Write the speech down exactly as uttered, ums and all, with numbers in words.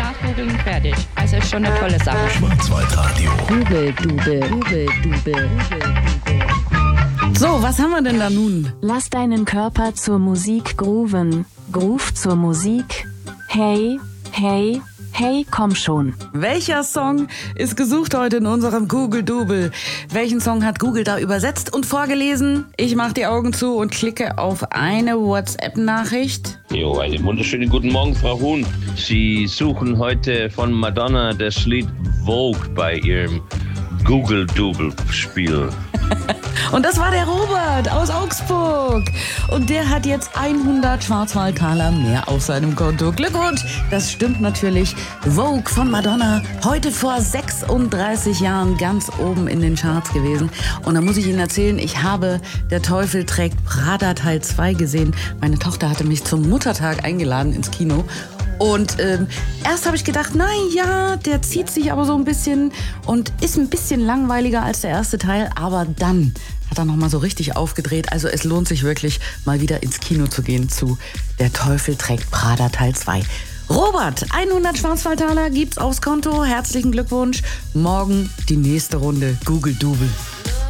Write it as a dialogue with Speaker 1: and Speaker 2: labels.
Speaker 1: nachgoogeln, fertig. Also ist schon eine tolle Sache.
Speaker 2: Schwarzwaldradio.
Speaker 3: Google Dube, Google Dube. So, was haben wir denn da nun?
Speaker 4: Lass deinen Körper zur Musik grooven. Groove zur Musik. Hey, hey, hey, komm schon.
Speaker 3: Welcher Song ist gesucht heute in unserem Google Double? Welchen Song hat Google da übersetzt und vorgelesen? Ich mache die Augen zu und klicke auf eine WhatsApp-Nachricht.
Speaker 5: Jo, einen wunderschönen guten Morgen, Frau Huhn. Sie suchen heute von Madonna das Lied Vogue bei ihrem Google Double Spiel.
Speaker 3: Und das war der Robert aus Augsburg. Und der hat jetzt hundert Schwarzwaldtaler mehr auf seinem Konto. Glückwunsch! Das stimmt natürlich. Vogue von Madonna, heute vor sechsunddreißig Jahren ganz oben in den Charts gewesen. Und da muss ich Ihnen erzählen, ich habe Der Teufel trägt Prada Teil zwei gesehen. Meine Tochter hatte mich zum Muttertag eingeladen ins Kino. Und ähm, erst habe ich gedacht, na ja, der zieht sich aber so ein bisschen und ist ein bisschen langweiliger als der erste Teil. Aber dann hat er nochmal so richtig aufgedreht. Also es lohnt sich wirklich, mal wieder ins Kino zu gehen zu Der Teufel trägt Prada Teil zwei. Robert, hundert Schwarzwaldtaler gibt's aufs Konto. Herzlichen Glückwunsch. Morgen die nächste Runde Google Double.